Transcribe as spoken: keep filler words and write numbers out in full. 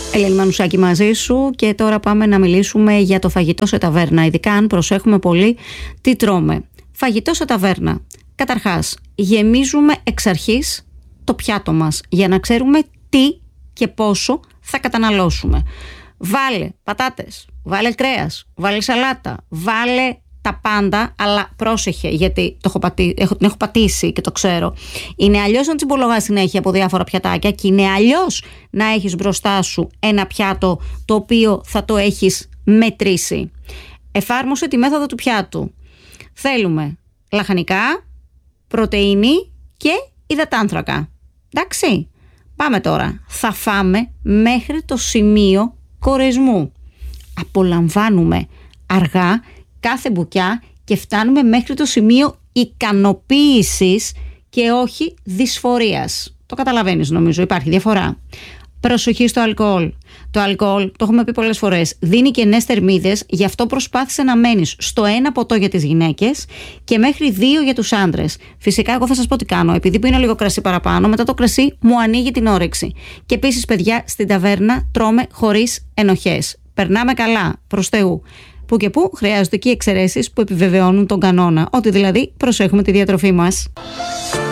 Ελένη Μανουσάκη μαζί σου και τώρα πάμε να μιλήσουμε για το φαγητό σε ταβέρνα, ειδικά αν προσέχουμε πολύ τι τρώμε. Φαγητό σε ταβέρνα. Καταρχάς, γεμίζουμε εξ αρχής το πιάτο μας για να ξέρουμε τι και πόσο θα καταναλώσουμε. Βάλε πατάτες, βάλε κρέας, βάλε σαλάτα, βάλε τα πάντα, αλλά πρόσεχε, γιατί το έχω πατή, έχω, την έχω πατήσει και το ξέρω. Είναι αλλιώς να τσιμπολογάς συνέχεια από διάφορα πιατάκια και είναι αλλιώς να έχεις μπροστά σου ένα πιάτο το οποίο θα το έχεις μετρήσει. Εφάρμοσε τη μέθοδο του πιάτου. Θέλουμε λαχανικά, πρωτεΐνη και υδατάνθρακα. Εντάξει, πάμε τώρα. Θα φάμε μέχρι το σημείο κορεσμού. Απολαμβάνουμε αργά κάθε μπουκιά και φτάνουμε μέχρι το σημείο ικανοποίησης και όχι δυσφορίας. Το καταλαβαίνεις, νομίζω, υπάρχει διαφορά. Προσοχή στο αλκοόλ. Το αλκοόλ, το έχουμε πει πολλές φορές, δίνει κενές θερμίδες, γι' αυτό προσπάθησε να μένεις στο ένα ποτό για τις γυναίκες και μέχρι δύο για τους άντρες. Φυσικά, εγώ θα σας πω τι κάνω. Επειδή πίνω λίγο κρασί παραπάνω, μετά το κρασί μου ανοίγει την όρεξη. Και επίσης, παιδιά, στην ταβέρνα τρώμε χωρίς ενοχές. Περνάμε καλά, προς Θεού. Που και που χρειάζονται και εξαιρέσεις που επιβεβαιώνουν τον κανόνα. Ότι δηλαδή προσέχουμε τη διατροφή μας.